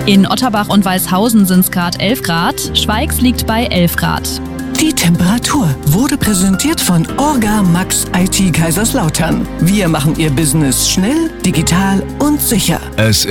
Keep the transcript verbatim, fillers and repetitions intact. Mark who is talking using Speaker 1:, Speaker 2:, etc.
Speaker 1: In Otterbach und Weißhausen sind es gerade elf Grad, Schweigs liegt bei elf Grad.
Speaker 2: Die Temperatur wurde präsentiert von Orga Max I T Kaiserslautern. Wir machen Ihr Business schnell, digital und sicher.
Speaker 3: Es